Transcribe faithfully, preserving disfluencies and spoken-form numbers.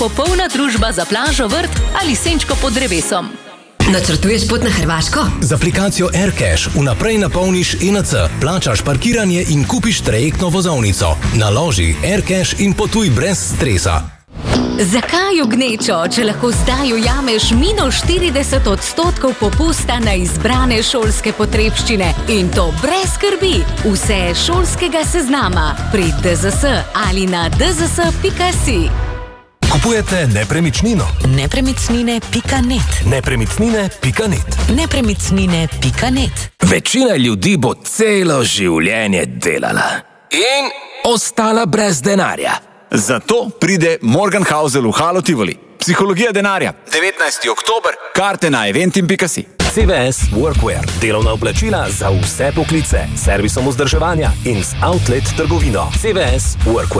popolna družba za plažo, vrt ali senčko pod drevesom. Načrtuješ pot na Hrvaško? Z aplikacijo AirCash vnaprej napolniš E N C, plačaš parkiranje in kupiš trajektno vozovnico. Naloži AirCash in potuj brez stresa. Zakaj v gnečo, če lahko zdaj ujameš minus štirideset odstotkov popusta na izbrane šolske potrebščine in to brez skrbi? Vse šolskega seznama pri D Z S ali na d z s pika si. Kupujete nepremičnino? Nepremičnine pika net. Nepremičnine pika net. Nepremičnine pika net. Večina ljudi bo celo življenje delala in ostala brez denarja. Zato pride Morgenhausel v Halo Tivoli. Psihologija denarja. devetnajsti oktober. Karte na eventim pika si. C V S Workwear. Delovna oblačila za vse poklice. Servisom vzdrževanja in z outlet trgovino. C V S Workwear.